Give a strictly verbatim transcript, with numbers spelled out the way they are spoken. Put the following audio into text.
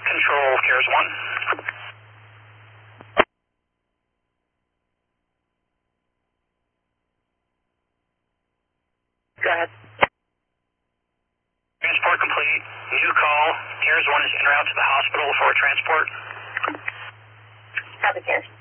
Control, CARES one. Go ahead. Transport complete. New call. CARES one is en route to the hospital for transport. Copy, CARES.